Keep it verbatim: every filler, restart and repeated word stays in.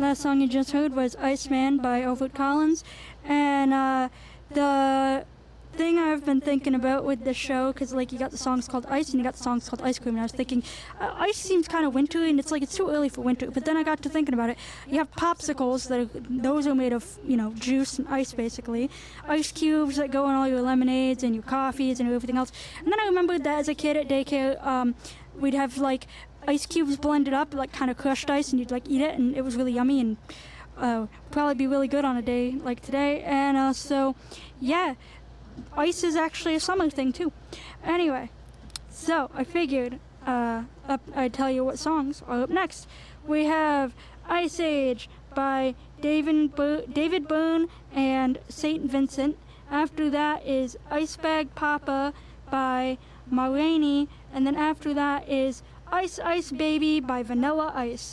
last song you just heard was Iceman by Overwood Collins. And uh, the thing I've been thinking about with this show, because like you got the songs called Ice and you got the songs called Ice Cream, and I was thinking uh, ice seems kind of wintry, and it's like it's too early for winter. But then I got to thinking about it. You have popsicles that are, those are made of, you know, juice and ice basically. Ice cubes that go in all your lemonades and your coffees and everything else. And then I remembered that as a kid at daycare, um, we'd have like ice cubes blended up, like kind of crushed ice, and you'd like eat it, and it was really yummy and uh, probably be really good on a day like today. And uh, so, yeah. Ice is actually a summer thing too. Anyway, so I figured uh, up, I'd tell you what songs are up next. We have Ice Age by David, Bur- David Byrne and Saint Vincent. After that is Ice Bag Papa by Ma Rainey. And then after that is Ice Ice Baby by Vanilla Ice.